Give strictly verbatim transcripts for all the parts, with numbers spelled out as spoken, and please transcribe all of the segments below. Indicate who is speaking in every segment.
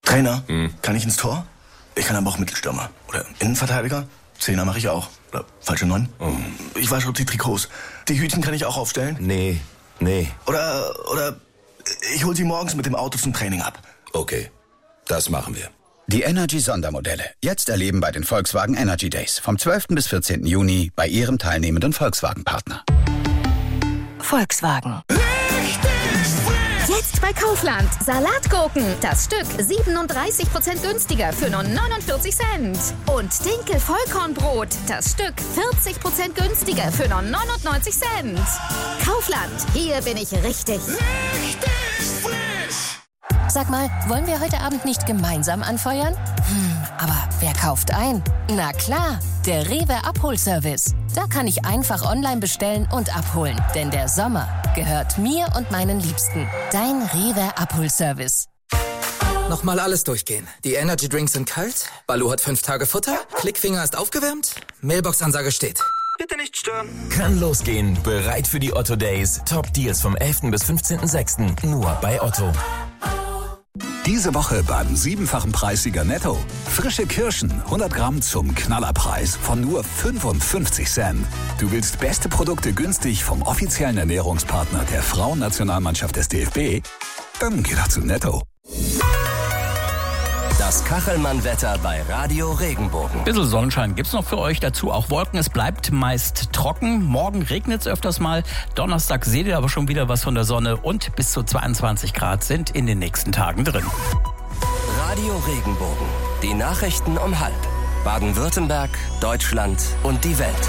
Speaker 1: Trainer, hm. kann ich ins Tor? Ich kann aber auch Mittelstürmer. Oder Innenverteidiger. Zehner mache ich auch. Oder falsche Neun. Oh. Ich wasche die Trikots. Die Hütchen kann ich auch aufstellen?
Speaker 2: Nee, nee.
Speaker 1: Oder, oder ich hol sie morgens mit dem Auto zum Training ab.
Speaker 2: Okay, das machen wir.
Speaker 3: Die Energy-Sondermodelle. Jetzt erleben bei den Volkswagen Energy Days. Vom zwölften bis vierzehnten Juni bei Ihrem teilnehmenden Volkswagen-Partner.
Speaker 4: Volkswagen.
Speaker 5: Jetzt bei Kaufland. Salatgurken. Das Stück siebenunddreißig Prozent günstiger für nur neunundvierzig Cent. Und Dinkel-Vollkornbrot. Das Stück vierzig Prozent günstiger für nur neunundneunzig Cent. Kaufland. Hier bin ich richtig.
Speaker 6: Richtig frisch.
Speaker 4: Sag mal, wollen wir heute Abend nicht gemeinsam anfeuern? Hm, aber wer kauft ein? Na klar, der Rewe Abholservice. Da kann ich einfach online bestellen und abholen. Denn der Sommer gehört mir und meinen Liebsten. Dein Rewe Abholservice.
Speaker 7: Nochmal alles durchgehen. Die Energy Drinks sind kalt, Baloo hat fünf Tage Futter, Klickfinger ist aufgewärmt, Mailbox-Ansage steht. Bitte nicht stören.
Speaker 8: Kann losgehen. Bereit für die Otto Days. Top Deals vom elften bis fünfzehnten sechsten Nur bei Otto.
Speaker 9: Diese Woche beim siebenfachen Preissieger Netto. Frische Kirschen, hundert Gramm zum Knallerpreis von nur fünfundfünfzig Cent. Du willst beste Produkte günstig vom offiziellen Ernährungspartner der Frauennationalmannschaft des D F B? Dann geh doch zu Netto.
Speaker 8: Das Kachelmann-Wetter bei Radio Regenbogen.
Speaker 10: Ein bisschen Sonnenschein gibt's noch für euch, dazu auch Wolken. Es bleibt meist trocken. Morgen regnet es öfters mal. Donnerstag seht ihr aber schon wieder was von der Sonne und bis zu zweiundzwanzig Grad sind in den nächsten Tagen drin.
Speaker 8: Radio Regenbogen. Die Nachrichten um halb. Baden-Württemberg, Deutschland und die Welt.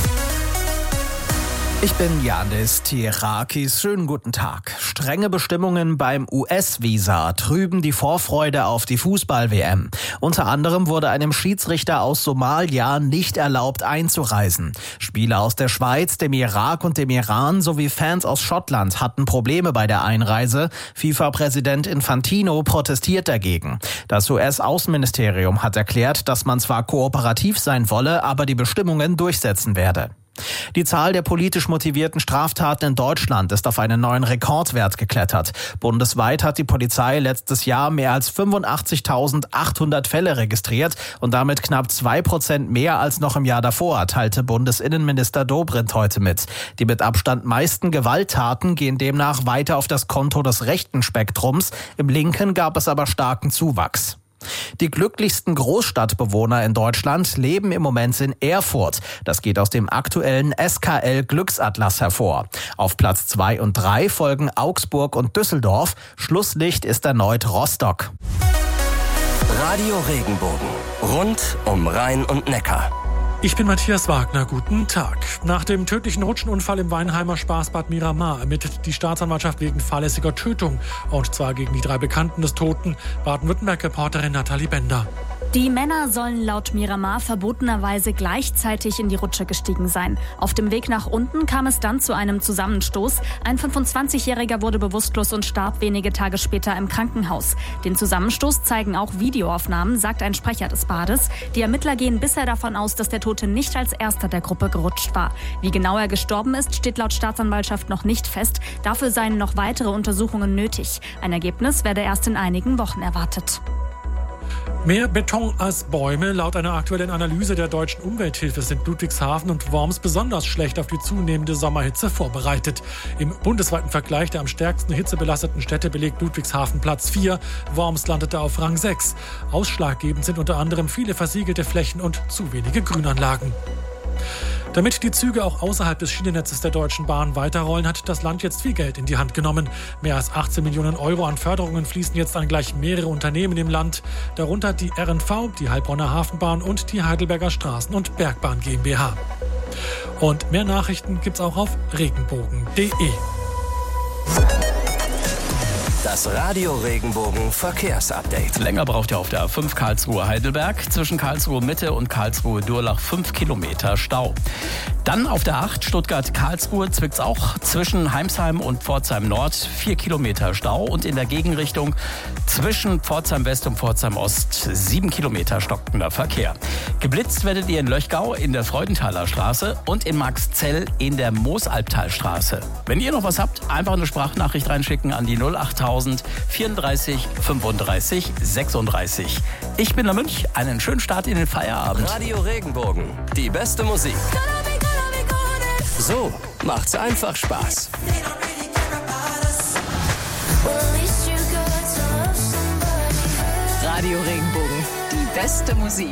Speaker 11: Ich bin Janis Tierakis. Schönen guten Tag. Strenge Bestimmungen beim U S-Visa trüben die Vorfreude auf die Fußball-W M. Unter anderem wurde einem Schiedsrichter aus Somalia nicht erlaubt einzureisen. Spieler aus der Schweiz, dem Irak und dem Iran sowie Fans aus Schottland hatten Probleme bei der Einreise. FIFA-Präsident Infantino protestiert dagegen. Das U S-Außenministerium hat erklärt, dass man zwar kooperativ sein wolle, aber die Bestimmungen durchsetzen werde. Die Zahl der politisch motivierten Straftaten in Deutschland ist auf einen neuen Rekordwert geklettert. Bundesweit hat die Polizei letztes Jahr mehr als fünfundachtzigtausendachthundert Fälle registriert und damit knapp zwei Prozent mehr als noch im Jahr davor, teilte Bundesinnenminister Dobrindt heute mit. Die mit Abstand meisten Gewalttaten gehen demnach weiter auf das Konto des rechten Spektrums. Im linken gab es aber starken Zuwachs. Die glücklichsten Großstadtbewohner in Deutschland leben im Moment in Erfurt. Das geht aus dem aktuellen S K L-Glücksatlas hervor. Auf Platz zwei und drei folgen Augsburg und Düsseldorf. Schlusslicht ist erneut Rostock.
Speaker 8: Radio Regenbogen. Rund um Rhein und Neckar.
Speaker 12: Ich bin Matthias Wagner, guten Tag. Nach dem tödlichen Rutschenunfall im Weinheimer Spaßbad Miramar ermittelt die Staatsanwaltschaft wegen fahrlässiger Tötung. Und zwar gegen die drei Bekannten des Toten. Baden-Württemberg-Reporterin Nathalie Bender.
Speaker 13: Die Männer sollen laut Miramar verbotenerweise gleichzeitig in die Rutsche gestiegen sein. Auf dem Weg nach unten kam es dann zu einem Zusammenstoß. Ein fünfundzwanzigjähriger wurde bewusstlos und starb wenige Tage später im Krankenhaus. Den Zusammenstoß zeigen auch Videoaufnahmen, sagt ein Sprecher des Bades. Die Ermittler gehen bisher davon aus, dass der Tote nicht als erster der Gruppe gerutscht war. Wie genau er gestorben ist, steht laut Staatsanwaltschaft noch nicht fest. Dafür seien noch weitere Untersuchungen nötig. Ein Ergebnis werde erst in einigen Wochen erwartet.
Speaker 12: Mehr Beton als Bäume. Laut einer aktuellen Analyse der Deutschen Umwelthilfe sind Ludwigshafen und Worms besonders schlecht auf die zunehmende Sommerhitze vorbereitet. Im bundesweiten Vergleich der am stärksten hitzebelasteten Städte belegt Ludwigshafen Platz vier. Worms landete auf Rang sechs. Ausschlaggebend sind unter anderem viele versiegelte Flächen und zu wenige Grünanlagen. Damit die Züge auch außerhalb des Schienennetzes der Deutschen Bahn weiterrollen, hat das Land jetzt viel Geld in die Hand genommen. Mehr als achtzehn Millionen Euro an Förderungen fließen jetzt an gleich mehrere Unternehmen im Land. Darunter die R N V, die Heilbronner Hafenbahn und die Heidelberger Straßen- und Bergbahn GmbH. Und mehr Nachrichten gibt's auch auf regenbogen punkt de.
Speaker 8: Das Radio Regenbogen Verkehrsupdate.
Speaker 10: Länger braucht ihr auf der A fünf Karlsruhe-Heidelberg. Zwischen Karlsruhe-Mitte und Karlsruhe-Durlach fünf Kilometer Stau. Dann auf der acht Stuttgart-Karlsruhe zwickt's auch zwischen Heimsheim und Pforzheim-Nord vier Kilometer Stau. Und in der Gegenrichtung zwischen Pforzheim-West und Pforzheim-Ost sieben Kilometer stockender Verkehr. Geblitzt werdet ihr in Löchgau in der Freudenthaler Straße und in Marxzell in der Moosalbtalstraße. Wenn ihr noch was habt, einfach eine Sprachnachricht reinschicken an die null acht null achttausend vierunddreißig fünfunddreißig sechsunddreißig. Ich bin der Münch. Einen schönen Start in den Feierabend.
Speaker 8: Radio Regenbogen. Die beste Musik. So macht's einfach Spaß.
Speaker 14: Radio Regenbogen. Die beste Musik.